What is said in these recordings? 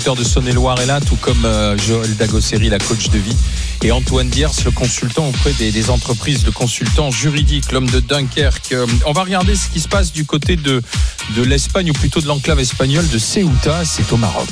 agriculteur de Saône-et-Loire est là, tout comme Joël Dagosseri, la coach de vie, et Antoine Diers, le consultant auprès des entreprises, le consultant juridique, l'homme de Dunkerque. On va regarder ce qui se passe du côté de l'Espagne, ou plutôt de l'enclave espagnole de Ceuta, c'est au Maroc.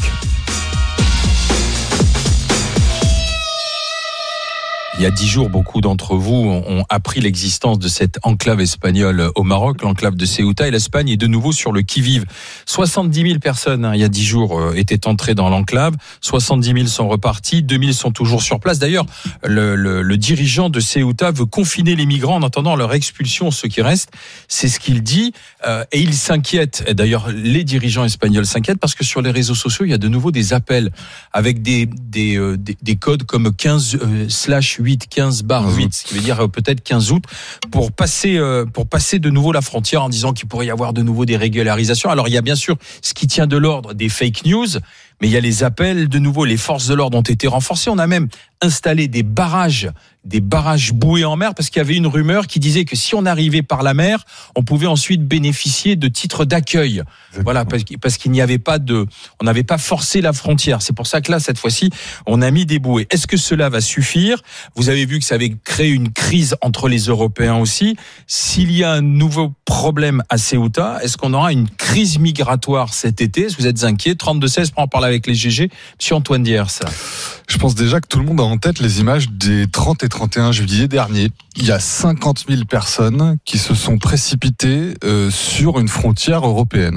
Il y a 10 jours, beaucoup d'entre vous ont appris l'existence de cette enclave espagnole au Maroc, l'enclave de Ceuta, et l'Espagne est de nouveau sur le qui-vive. 70 000 personnes, il y a 10 jours, étaient entrées dans l'enclave. 70 000 sont repartis, 2 000 sont toujours sur place. D'ailleurs, le dirigeant de Ceuta veut confiner les migrants en attendant leur expulsion, ceux qui restent. C'est ce qu'il dit, et il s'inquiète. D'ailleurs, les dirigeants espagnols s'inquiètent parce que sur les réseaux sociaux, il y a de nouveau des appels avec des codes comme 15/8, 15/8, ce qui veut dire peut-être 15 août, pour passer de nouveau la frontière en disant qu'il pourrait y avoir de nouveau des régularisations. Alors il y a bien sûr ce qui tient de l'ordre des fake news, mais il y a les appels, de nouveau les forces de l'ordre ont été renforcées. On a même installé des barrages boués en mer, parce qu'il y avait une rumeur qui disait que si on arrivait par la mer, on pouvait ensuite bénéficier de titres d'accueil. Exactement. Voilà, parce qu'il n'y avait pas on n'avait pas forcé la frontière. C'est pour ça que là, cette fois-ci, on a mis des bouées. Est-ce que cela va suffire ? Vous avez vu que ça avait créé une crise entre les Européens aussi. S'il y a un nouveau problème à Ceuta, est-ce qu'on aura une crise migratoire cet été ? Est-ce que vous êtes inquiet ? 32-16, on en parle avec les GG. Monsieur Antoine Diers. Je pense déjà que tout le monde a en tête les images des 30 et 31 juillet dernier. Il y a 50 000 personnes qui se sont précipitées sur une frontière européenne.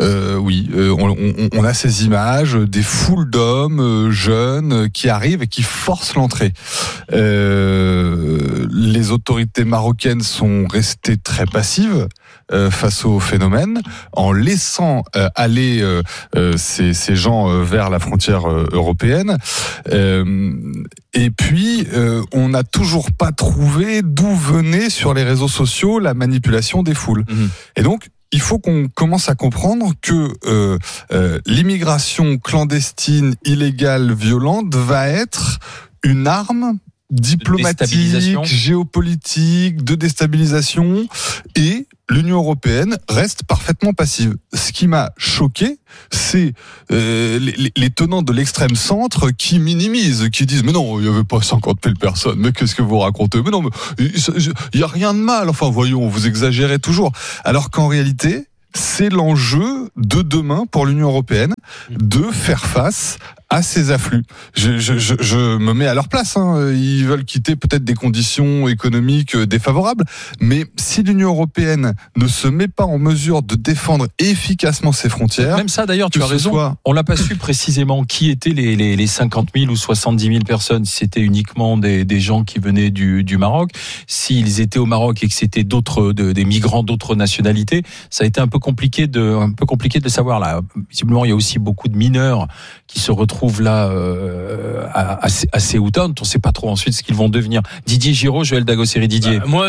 On a ces images des foules d'hommes jeunes qui arrivent et qui forcent l'entrée. Les autorités marocaines sont restées très passives face au phénomène, en laissant aller ces gens vers la frontière européenne. Et puis, on n'a toujours pas trouvé d'où venait sur les réseaux sociaux la manipulation des foules. Et donc, il faut qu'on commence à comprendre que l'immigration clandestine, illégale, violente va être une arme diplomatique, géopolitique, de déstabilisation, et l'Union européenne reste parfaitement passive. Ce qui m'a choqué, c'est les tenants de l'extrême centre qui minimisent, qui disent mais non, il n'y avait pas 50 000 personnes, mais qu'est-ce que vous racontez ? Mais non, il n'y a rien de mal, enfin voyons, vous exagérez toujours. Alors qu'en réalité, c'est l'enjeu de demain pour l'Union européenne de faire face à ces afflux. Je me mets à leur place. Ils veulent quitter peut-être des conditions économiques défavorables, mais si l'Union européenne ne se met pas en mesure de défendre efficacement ses frontières... Même ça, d'ailleurs, tu as raison. On l'a pas su précisément qui étaient les 50 000 ou 70 000 personnes. Si c'était uniquement des gens qui venaient du Maroc, s'ils étaient au Maroc et que c'était des migrants d'autres nationalités, ça a été un peu compliqué de savoir. Là, visiblement, il y a aussi beaucoup de mineurs qui se retrouvent là à Ceuta. On ne sait pas trop ensuite ce qu'ils vont devenir. Didier Giraud, Joël Dagosseri. Didier. Moi,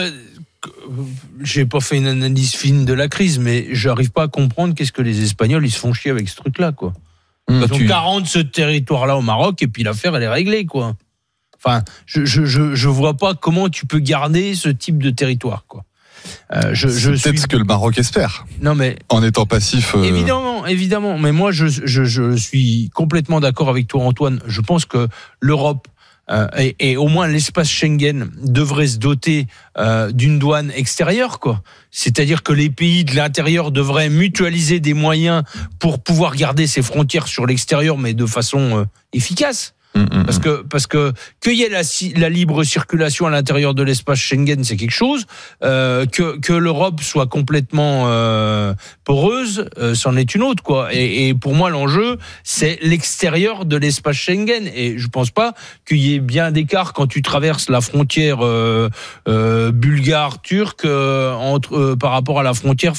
j'ai pas fait une analyse fine de la crise, mais j'arrive pas à comprendre qu'est-ce que les Espagnols ils se font chier avec ce truc-là, quoi. Ils ont 40 ce territoire-là au Maroc et puis l'affaire elle est réglée, quoi. Enfin, je vois pas comment tu peux garder ce type de territoire, quoi. C'est peut-être ce que le Maroc espère. Non, mais en étant passif. Évidemment. Mais moi, je suis complètement d'accord avec toi, Antoine. Je pense que l'Europe et au moins l'espace Schengen devrait se doter d'une douane extérieure, quoi. C'est-à-dire que les pays de l'intérieur devraient mutualiser des moyens pour pouvoir garder ses frontières sur l'extérieur, mais de façon efficace. Parce que qu'il y ait la libre circulation à l'intérieur de l'espace Schengen, c'est quelque chose. Que l'Europe soit complètement poreuse, c'en est une autre, quoi. Et pour moi, l'enjeu, c'est l'extérieur de l'espace Schengen. Et je pense pas qu'il y ait bien d'écart quand tu traverses la frontière bulgare-turque par rapport à la frontière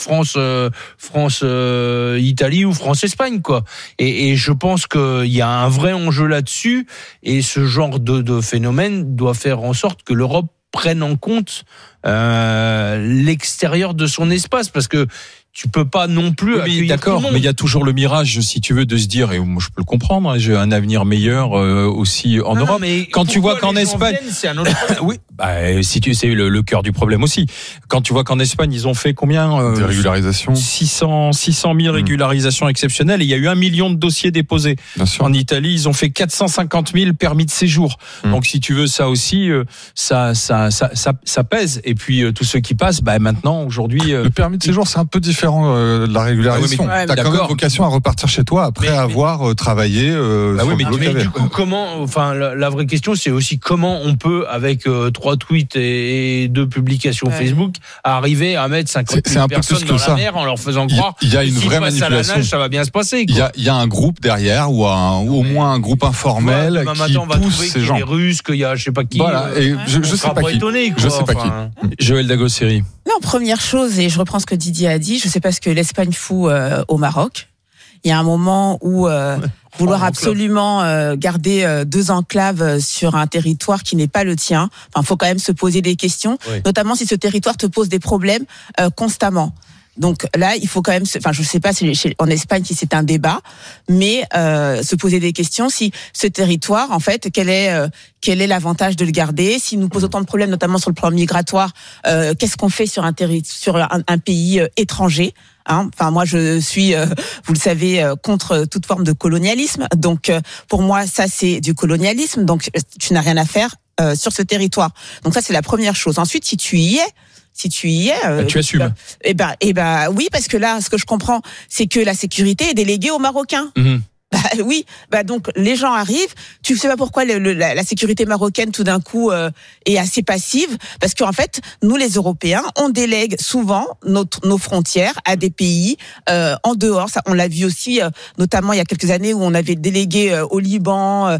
France-Italie ou France-Espagne, quoi. Et je pense qu'il y a un vrai enjeu là-dessus. Et ce genre de phénomène doit faire en sorte que l'Europe prenne en compte l'extérieur de son espace, parce que tu peux pas non plus accueillir d'accord, tout le monde. mais il y a toujours le mirage, si tu veux, de se dire, et moi je peux le comprendre, hein, j'ai un avenir meilleur aussi en Europe. Mais quand tu vois qu'en Espagne, c'est un autre problème. oui, si tu sais le cœur du problème aussi. Quand tu vois qu'en Espagne ils ont fait combien des régularisations, 600 000 régularisations exceptionnelles, et il y a eu 1 million de dossiers déposés. Bien sûr. En Italie, ils ont fait 450 000 permis de séjour. Donc si tu veux, ça aussi, ça pèse. Et puis tous ceux qui passent, maintenant aujourd'hui, le permis de séjour c'est un peu différent de la régularisation. T'as quand même vocation à repartir chez toi après avoir travaillé. Mais du coup, comment, la vraie question, c'est aussi comment on peut, avec 3 tweets et 2 publications Facebook, arriver à mettre 50 000 personnes dans la mer en leur faisant croire il y a une vraie manipulation. À la nage, ça va bien se passer. Il y a un groupe derrière ou au moins un groupe informel qui pousse ces gens. Il y a les Russes, qu'il y a je sais pas qui. Voilà. Et je sais pas qui. Je sais pas qui. Joël Dagosseri. Non, première chose, et je reprends ce que Didier a dit, je sais pas ce que l'Espagne fout au Maroc. Il y a un moment où vouloir absolument garder 2 enclaves sur un territoire qui n'est pas le tien, faut quand même se poser des questions, notamment si ce territoire te pose des problèmes constamment. Donc là, il faut quand même, je sais pas en Espagne si c'est un débat, mais se poser des questions si ce territoire, en fait, quel est l'avantage de le garder, s'il nous pose autant de problèmes, notamment sur le plan migratoire, qu'est-ce qu'on fait sur un pays étranger. Moi, je suis, vous le savez, contre toute forme de colonialisme. Donc, pour moi, ça, c'est du colonialisme. Donc, tu n'as rien à faire sur ce territoire. Donc, ça, c'est la première chose. Ensuite, si tu y es, tu assumes. Oui, parce que là, ce que je comprends, c'est que la sécurité est déléguée aux Marocains. Oui, donc les gens arrivent. Tu sais pas pourquoi la sécurité marocaine tout d'un coup est assez passive, parce qu'en fait, nous les Européens, on délègue souvent nos frontières à des pays en dehors. Ça, on l'a vu aussi, notamment il y a quelques années où on avait délégué au Liban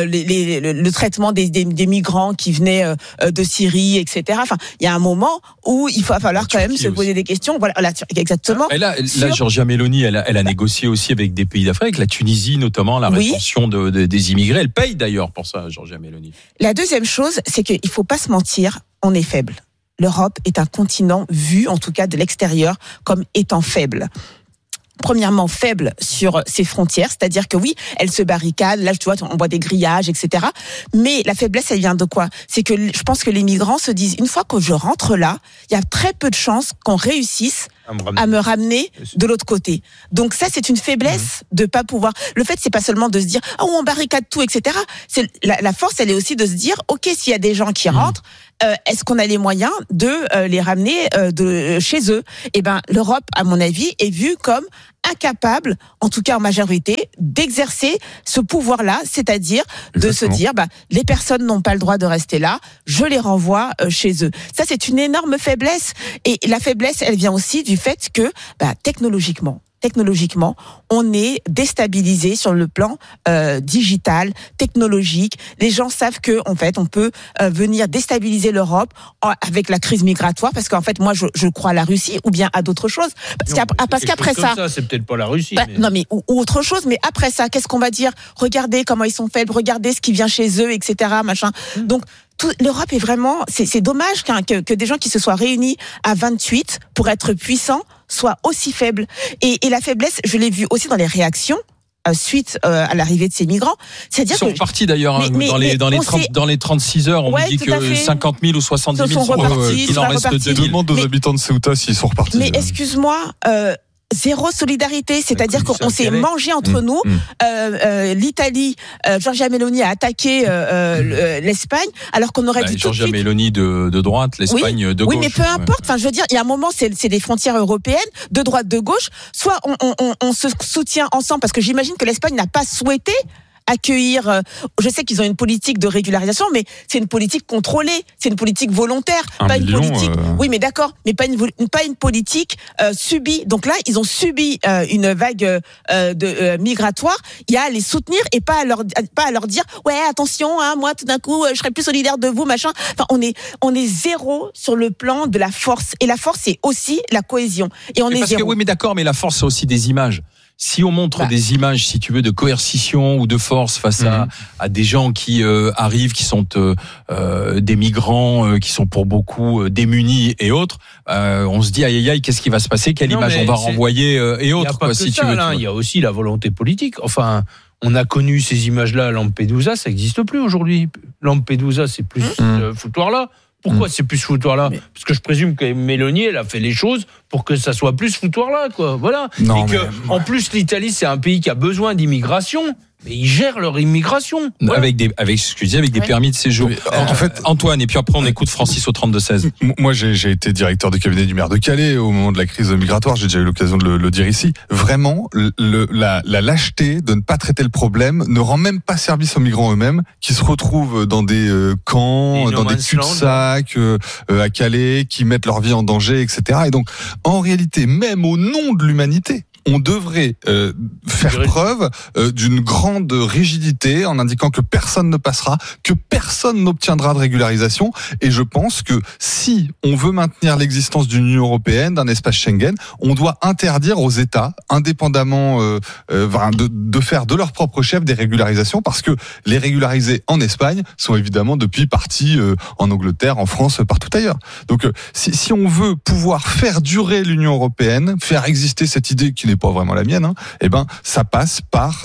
le traitement des migrants qui venaient de Syrie, etc. Il y a un moment où il va falloir quand même se poser des questions. Voilà, exactement. Et là, Giorgia Meloni, elle a négocié aussi avec des pays d'Afrique, la Tunisie notamment, la rétention des immigrés. Elle paye d'ailleurs pour ça, Giorgia Meloni. La deuxième chose, c'est qu'il faut pas se mentir, on est faible. L'Europe est un continent vu, en tout cas de l'extérieur, comme étant faible. Premièrement, faible sur ses frontières, c'est-à-dire que oui, elle se barricade, là, tu vois, on voit des grillages, etc. Mais la faiblesse, elle vient de quoi ? C'est que je pense que les migrants se disent, une fois que je rentre là, il y a très peu de chances qu'on réussisse à me ramener de l'autre côté. Donc ça, c'est une faiblesse de pas pouvoir. Le fait, c'est pas seulement de se dire, on barricade tout, etc. C'est la force, elle est aussi de se dire, ok, s'il y a des gens qui rentrent, est-ce qu'on a les moyens de les ramener de chez eux ? L'Europe, à mon avis, est vue comme incapable, en tout cas en majorité, d'exercer ce pouvoir-là, c'est-à-dire de se dire, les personnes n'ont pas le droit de rester là, je les renvoie chez eux. Ça, c'est une énorme faiblesse. Et la faiblesse, elle vient aussi du fait que, technologiquement, on est déstabilisé sur le plan digital, technologique. Les gens savent que, en fait, on peut venir déstabiliser l'Europe avec la crise migratoire, parce qu'en fait, moi, je crois à la Russie ou bien à d'autres choses. Parce qu'après ça, c'est peut-être pas la Russie. Non, mais ou autre chose. Mais après ça, qu'est-ce qu'on va dire ? Regardez comment ils sont faibles, regardez ce qui vient chez eux, etc. Machin. Donc l'Europe est vraiment, c'est dommage que des gens qui se soient réunis à 28 pour être puissants soient aussi faibles. Et la faiblesse, je l'ai vu aussi dans les réactions suite à l'arrivée de ces migrants. C'est-à-dire ils sont repartis d'ailleurs dans les 36 heures. On me dit que 50 000 ou 70 000 sont repartis. Il en reste 2 000. Je demande aux habitants de Ceuta s'ils sont repartis. Mais excuse-moi. Zéro solidarité, c'est-à-dire qu'on s'est mangé entre nous. L'Italie, Giorgia Meloni a attaqué l'Espagne, alors qu'on aurait dû Giorgia Meloni de droite, l'Espagne de gauche. Oui, mais peu importe. Je veux dire, il y a un moment, c'est des frontières européennes, de droite, de gauche. Soit on se soutient ensemble, parce que j'imagine que l'Espagne n'a pas souhaité accueillir. Je sais qu'ils ont une politique de régularisation, mais c'est une politique contrôlée, c'est une politique volontaire, pas une politique. Oui, mais d'accord, mais pas une politique subie. Donc là, ils ont subi une vague migratoire. Il y a à les soutenir et pas à leur dire ouais, attention, moi tout d'un coup, je serai plus solidaire de vous, machin. On est zéro sur le plan de la force, et la force c'est aussi la cohésion. Et on est zéro. Oui, mais d'accord, mais la force c'est aussi des images. si on montre des images, si tu veux, de coercition ou de force face à des gens qui arrivent, qui sont des migrants, qui sont pour beaucoup démunis et autres, on se dit aïe aïe aïe, qu'est-ce qui va se passer, quelle image on va renvoyer et autres. Il n'y a pas que si ça, tu veux, il y a aussi la volonté politique. Enfin, on a connu ces images-là à Lampedusa, ça n'existe plus aujourd'hui. Lampedusa, c'est plus foutoir-là. Pourquoi c'est plus ce foutoir-là ? Parce que je présume que Mélanie, elle a fait les choses pour que ça soit plus ce foutoir-là, quoi. Voilà. Non, et que, en plus, l'Italie, c'est un pays qui a besoin d'immigration. Mais ils gèrent leur immigration. Voilà. Avec des permis de séjour. En fait, Antoine, et puis après on écoute Francis au 32-16. Moi, j'ai été directeur de cabinet du maire de Calais au moment de la crise migratoire. J'ai déjà eu l'occasion de le dire ici. Vraiment, la lâcheté de ne pas traiter le problème ne rend même pas service aux migrants eux-mêmes, qui se retrouvent dans des camps, dans des cul-de-sac à Calais, qui mettent leur vie en danger, etc. Et donc, en réalité, même au nom de l'humanité, on devrait faire preuve d'une grande rigidité en indiquant que personne ne passera, que personne n'obtiendra de régularisation. Et je pense que si on veut maintenir l'existence d'une Union européenne, d'un espace Schengen, on doit interdire aux États, indépendamment de faire de leur propre chef des régularisations, parce que les régularisés en Espagne sont évidemment depuis partis en Angleterre, en France, partout ailleurs. Donc si on veut pouvoir faire durer l'Union européenne, faire exister cette idée qui n'est pas vraiment la mienne, ça passe par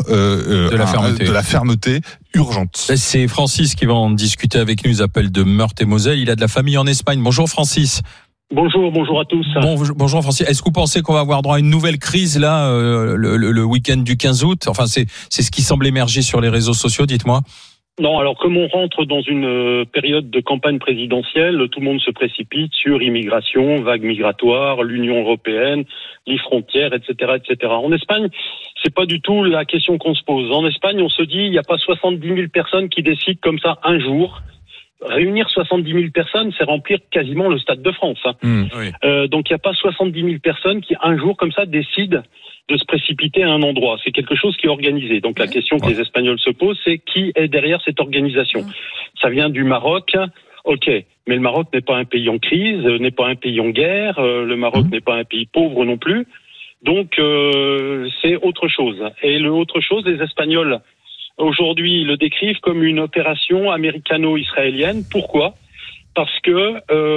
de la fermeté urgente. C'est Francis qui va en discuter avec nous. Il appelle de Meurthe-et-Moselle. Il a de la famille en Espagne. Bonjour Francis. Bonjour à tous. Bonjour Francis. Est-ce que vous pensez qu'on va avoir droit à une nouvelle crise là le week-end du 15 août ? Enfin, c'est ce qui semble émerger sur les réseaux sociaux. Dites-moi. Non, alors comme on rentre dans une période de campagne présidentielle, tout le monde se précipite sur immigration, vague migratoire, l'Union européenne, les frontières, etc., etc. En Espagne, c'est pas du tout la question qu'on se pose. En Espagne, on se dit, il n'y a pas 70 000 personnes qui décident comme ça un jour. Réunir 70 000 personnes, c'est remplir quasiment le Stade de France. Oui. Donc il n'y a pas 70 000 personnes qui un jour comme ça décident de se précipiter à un endroit. C'est quelque chose qui est organisé. Donc la question que les Espagnols se posent, c'est qui est derrière cette organisation ? Ça vient du Maroc, ok, mais le Maroc n'est pas un pays en crise, n'est pas un pays en guerre, le Maroc n'est pas un pays pauvre non plus. Donc c'est autre chose. Et le autre chose, les Espagnols aujourd'hui le décrivent comme une opération américano-israélienne. Pourquoi ? Parce que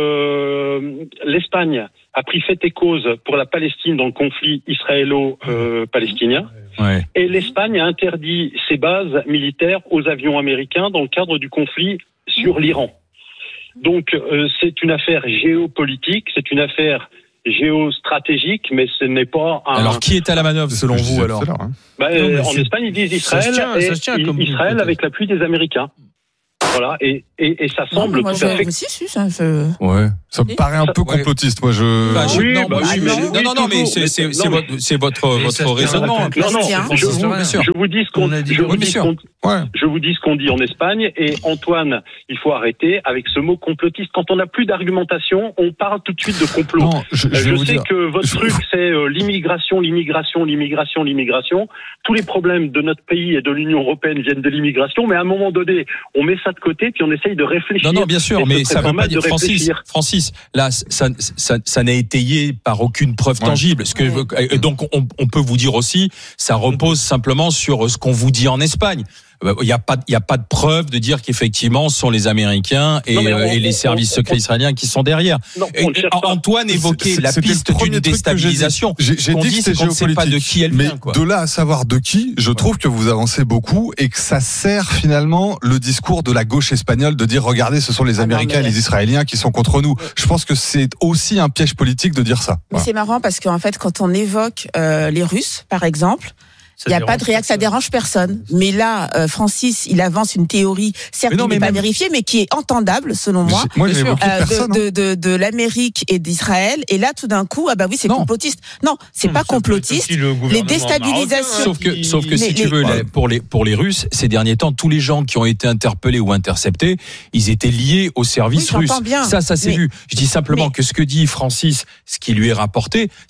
l'Espagne a pris fait et cause pour la Palestine dans le conflit israélo-palestinien. Ouais. Et l'Espagne a interdit ses bases militaires aux avions américains dans le cadre du conflit sur l'Iran. Donc c'est une affaire géopolitique, c'est une affaire géostratégique, mais ce n'est pas un... Alors qui est à la manœuvre selon vous alors ? En Espagne, ils disent Israël, Israël avec l'appui des Américains. Voilà, et ça semble tout à fait... Ouais, ça me paraît un peu complotiste, moi Non, mais c'est votre raisonnement. Je vous dis ce qu'on dit en Espagne, et Antoine, il faut arrêter avec ce mot complotiste. Quand on n'a plus d'argumentation, on parle tout de suite de complot. Non, je sais que votre truc, c'est l'immigration. Tous les problèmes de notre pays et de l'Union européenne viennent de l'immigration, mais à un moment donné, on met ça de côté, puis on essaye de réfléchir. Non, bien sûr, mais ça veut pas dire, Francis, là, ça n'est étayé par aucune preuve tangible. Donc, on peut vous dire aussi, ça repose simplement sur ce qu'on vous dit en Espagne. Il y a pas de preuve de dire qu'effectivement ce sont les Américains et les services secrets israéliens qui sont derrière. Antoine évoquait la piste d'une déstabilisation. J'ai dit que qu'on ne sait pas de qui elle vient. De là à savoir de qui, je trouve que vous avancez beaucoup et que ça sert finalement le discours de la gauche espagnole de dire regardez, ce sont les Américains et les Israéliens qui sont contre nous. Je pense que c'est aussi un piège politique de dire ça. Mais c'est marrant parce qu'en fait, quand on évoque les Russes, par exemple, il n'y a pas de réaction, ça dérange personne. Mais là, Francis, il avance une théorie, certes qui n'est pas vérifiée, mais qui est entendable, selon moi, de l'Amérique et d'Israël. Et là, tout d'un coup, c'est complotiste. Non, c'est pas complotiste. Les déstabilisations. Sauf que si tu veux, pour les Russes, ces derniers temps, tous les gens qui ont été interpellés ou interceptés, ils étaient liés au service russe. Ça s'est vu. Je dis simplement que ce que dit Francis, ce qui lui est rapporté, c'est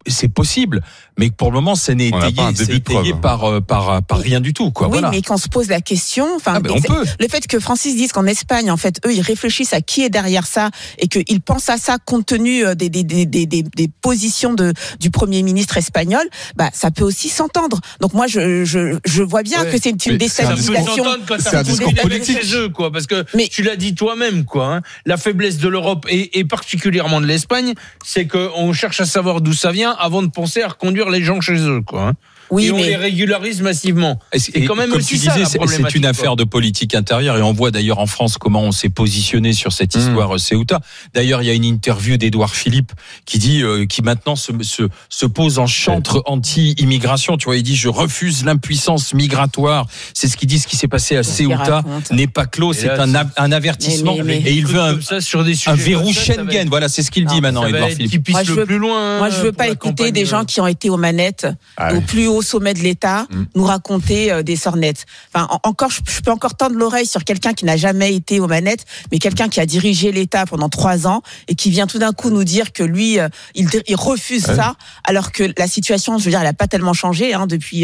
c'est possible, mais pour le moment, ça n'est étayé par rien du tout, quoi. Oui, voilà. mais qu'on se pose la question, on peut. Le fait que Francis dise qu'en Espagne, en fait, eux, ils réfléchissent à qui est derrière ça et qu'ils pensent à ça compte tenu des positions du Premier ministre espagnol, ça peut aussi s'entendre. Donc moi, je vois bien que c'est une déstabilisation. C'est un discours politique, quoi, parce que tu l'as dit toi-même, quoi. Hein, la faiblesse de l'Europe et particulièrement de l'Espagne, c'est qu'on cherche à savoir d'où ça vient avant de penser à reconduire les gens chez eux, quoi. Hein. Oui, et on les régularise massivement. Et quand même comme aussi tu disais, c'est une affaire de politique intérieure et on voit d'ailleurs en France comment on s'est positionné sur cette histoire Ceuta. D'ailleurs, il y a une interview d'Édouard Philippe qui dit, qui maintenant se pose en chantre anti-immigration. Tu vois, il dit je refuse l'impuissance migratoire. C'est ce qu'il dit. Ce qui s'est passé à Ceuta n'est pas clos. C'est un avertissement et il veut un verrou Schengen. Voilà, c'est ce qu'il dit maintenant, Édouard Philippe. Moi, je veux pas écouter des gens qui ont été aux manettes au plus haut sommet de l'État nous raconter des sornettes. Enfin, je peux encore tendre l'oreille sur quelqu'un qui n'a jamais été aux manettes, mais quelqu'un qui a dirigé l'État pendant 3 ans et qui vient tout d'un coup nous dire que lui, il refuse ça, alors que la situation, je veux dire, elle n'a pas tellement changé depuis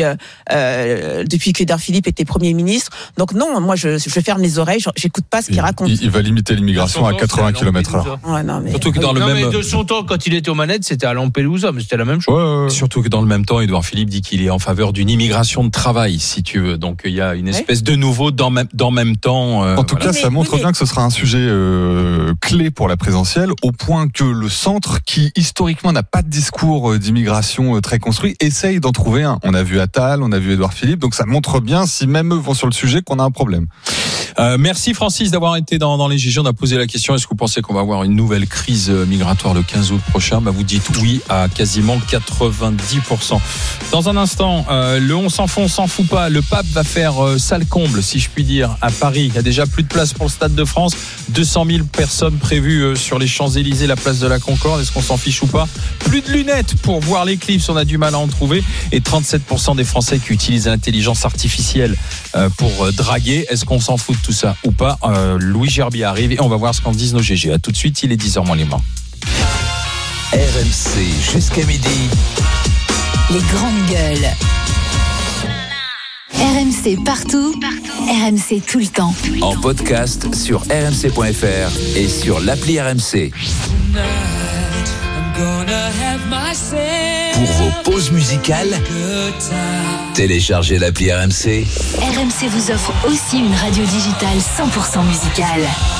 qu'Édouard Philippe était Premier ministre. Donc non, moi, je ferme les oreilles, j'écoute pas ce qu'il raconte. Il va limiter l'immigration à 80 km/h. Ouais, surtout que dans le même... de son temps, quand il était aux manettes, c'était à Lampedusa, mais c'était la même chose. Surtout que dans le même temps, Édouard Philippe dit qu'il est en faveur d'une immigration de travail, si tu veux. Donc il y a une espèce de nouveau dans même temps. En tout cas, ça montre bien que ce sera un sujet clé pour la présidentielle, au point que le centre, qui historiquement n'a pas de discours d'immigration très construit, essaye d'en trouver un. On a vu Attal, on a vu Édouard Philippe, donc ça montre bien, si même eux vont sur le sujet, qu'on a un problème. Merci Francis d'avoir été dans les GG. On a posé la question, est-ce que vous pensez qu'on va avoir une nouvelle crise migratoire le 15 août prochain? Vous dites oui à quasiment 90%. Dans un instant, le on s'en fout, on s'en fout pas. Le pape va faire salle comble, si je puis dire, à Paris. Il y a déjà plus de place pour le Stade de France. 200 000 personnes prévues sur les Champs-Élysées, la place de la Concorde. Est-ce qu'on s'en fiche ou pas? Plus de lunettes pour voir l'éclipse, on a du mal à en trouver. Et 37% des Français qui utilisent l'intelligence artificielle pour draguer. Est-ce qu'on s'en fout de tout ça ou pas? Louis Gerbier arrive et on va voir ce qu'en disent nos GG. À tout de suite, il est 10h moins les mains. RMC jusqu'à midi. Les grandes gueules. RMC partout. RMC tout le temps. En podcast sur rmc.fr et sur l'appli RMC. Pour vos pauses musicales, téléchargez l'appli RMC. RMC vous offre aussi une radio digitale 100% musicale.